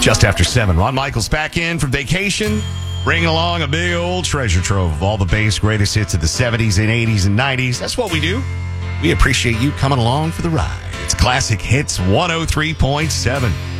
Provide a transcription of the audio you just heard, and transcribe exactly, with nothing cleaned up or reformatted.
Just after seven, Ron Michaels back in from vacation, bringing along a big old treasure trove of all the bass greatest hits of the seventies and eighties and nineties. That's what we do. We appreciate you coming along for the ride. It's Classic Hits one oh three point seven.